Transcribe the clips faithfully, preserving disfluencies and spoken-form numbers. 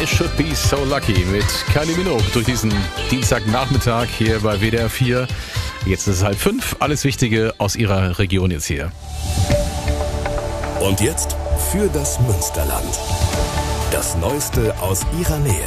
I Should Be So Lucky mit Kylie Minogue durch diesen Dienstagnachmittag hier bei W D R vier. Jetzt ist es halb fünf. Alles Wichtige aus Ihrer Region jetzt hier. Und jetzt für das Münsterland. Das Neueste aus Ihrer Nähe.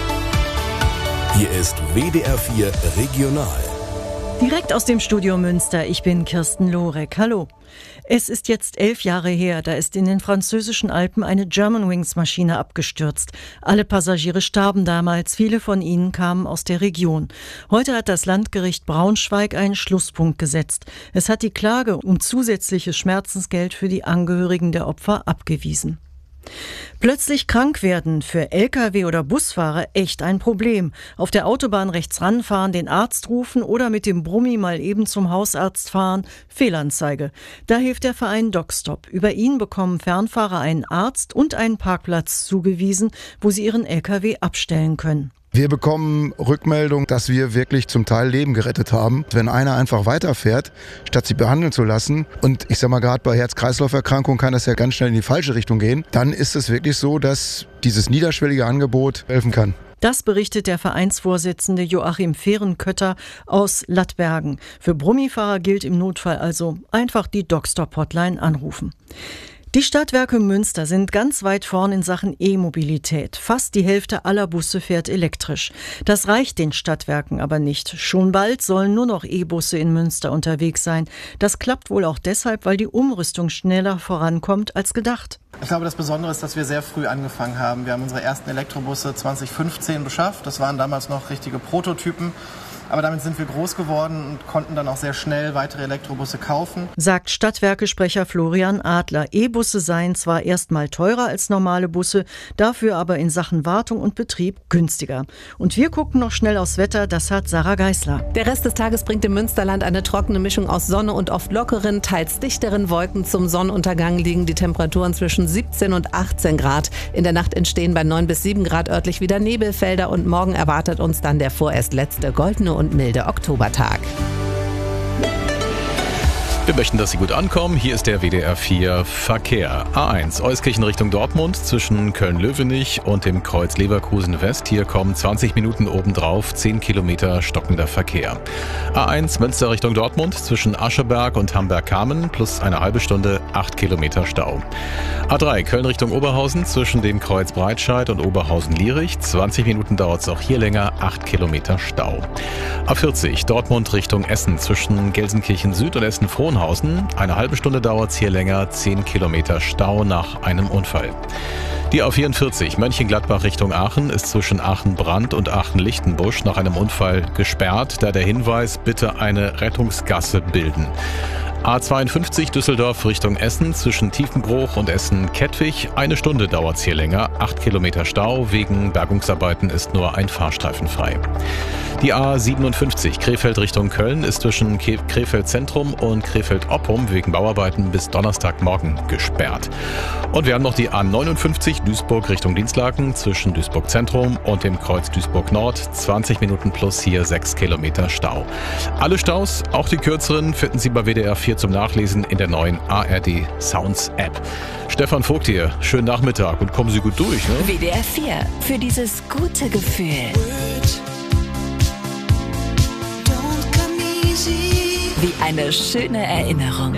Hier ist W D R vier Regional. Direkt aus dem Studio Münster, ich bin Kirsten Lorek. Hallo. Es ist jetzt elf Jahre her, da ist in den französischen Alpen eine Germanwings-Maschine abgestürzt. Alle Passagiere starben damals, viele von ihnen kamen aus der Region. Heute hat das Landgericht Braunschweig einen Schlusspunkt gesetzt. Es hat die Klage um zusätzliches Schmerzensgeld für die Angehörigen der Opfer abgewiesen. Plötzlich krank werden, für L K W- oder Busfahrer echt ein Problem. Auf der Autobahn rechts ranfahren, den Arzt rufen oder mit dem Brummi mal eben zum Hausarzt fahren, Fehlanzeige. Da hilft der Verein DocStop. Über ihn bekommen Fernfahrer einen Arzt und einen Parkplatz zugewiesen, wo sie ihren L K W abstellen können. Wir bekommen Rückmeldung, dass wir wirklich zum Teil Leben gerettet haben. Wenn einer einfach weiterfährt, statt sich behandeln zu lassen, und ich sag mal, gerade bei Herz-Kreislauf-Erkrankungen kann das ja ganz schnell in die falsche Richtung gehen, dann ist es wirklich so, dass dieses niederschwellige Angebot helfen kann. Das berichtet der Vereinsvorsitzende Joachim Fehrenkötter aus Lattbergen. Für Brummifahrer gilt im Notfall also einfach die DocStop-Hotline anrufen. Die Stadtwerke Münster sind ganz weit vorn in Sachen E-Mobilität. Fast die Hälfte aller Busse fährt elektrisch. Das reicht den Stadtwerken aber nicht. Schon bald sollen nur noch E-Busse in Münster unterwegs sein. Das klappt wohl auch deshalb, weil die Umrüstung schneller vorankommt als gedacht. Ich glaube, das Besondere ist, dass wir sehr früh angefangen haben. Wir haben unsere ersten Elektrobusse zwanzig fünfzehn beschafft. Das waren damals noch richtige Prototypen. Aber damit sind wir groß geworden und konnten dann auch sehr schnell weitere Elektrobusse kaufen. Sagt Stadtwerke-Sprecher Florian Adler. E-Busse seien zwar erstmal teurer als normale Busse, dafür aber in Sachen Wartung und Betrieb günstiger. Und wir gucken noch schnell aufs Wetter, das hat Sarah Geisler. Der Rest des Tages bringt im Münsterland eine trockene Mischung aus Sonne und oft lockeren, teils dichteren Wolken. Zum Sonnenuntergang liegen die Temperaturen zwischen siebzehn und achtzehn Grad. In der Nacht entstehen bei neun bis sieben Grad örtlich wieder Nebelfelder und morgen erwartet uns dann der vorerst letzte goldene und milde Oktobertag. Wir möchten, dass Sie gut ankommen. Hier ist der W D R vier Verkehr. A eins, Euskirchen Richtung Dortmund zwischen Köln-Löwenich und dem Kreuz Leverkusen West. Hier kommen zwanzig Minuten obendrauf, zehn Kilometer stockender Verkehr. A eins, Münster Richtung Dortmund zwischen Ascheberg und Hamberg-Kamen plus eine halbe Stunde, acht Kilometer Stau. A drei, Köln Richtung Oberhausen zwischen dem Kreuz Breitscheid und Oberhausen-Lierich. zwanzig Minuten dauert es auch hier länger, acht Kilometer Stau. A vierzig, Dortmund Richtung Essen zwischen Gelsenkirchen Süd und Essen-Frohnhausen. Eine halbe Stunde dauert es hier länger, zehn Kilometer Stau nach einem Unfall. Die A vierundvierzig, Mönchengladbach Richtung Aachen, ist zwischen Aachen-Brand und Aachen-Lichtenbusch nach einem Unfall gesperrt. Da der Hinweis, bitte eine Rettungsgasse bilden. A zweiundfünfzig, Düsseldorf Richtung Essen zwischen Tiefenbruch und Essen-Kettwig. Eine Stunde dauert es hier länger, acht Kilometer Stau. Wegen Bergungsarbeiten ist nur ein Fahrstreifen frei. Die A siebenundfünfzig, Krefeld Richtung Köln, ist zwischen Krefeld Zentrum und Krefeld Oppum wegen Bauarbeiten bis Donnerstagmorgen gesperrt. Und wir haben noch die A neunundfünfzig, Duisburg Richtung Dinslaken zwischen Duisburg Zentrum und dem Kreuz Duisburg Nord. zwanzig Minuten plus hier sechs Kilometer Stau. Alle Staus, auch die kürzeren, finden Sie bei W D R vier zum Nachlesen in der neuen A R D Sounds App. Stefan Vogt hier, schönen Nachmittag und kommen Sie gut durch. Ne? W D R vier, für dieses gute Gefühl. Wie eine schöne Erinnerung.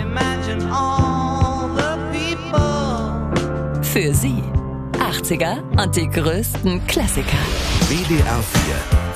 Für Sie, achtziger und die größten Klassiker. W D R vier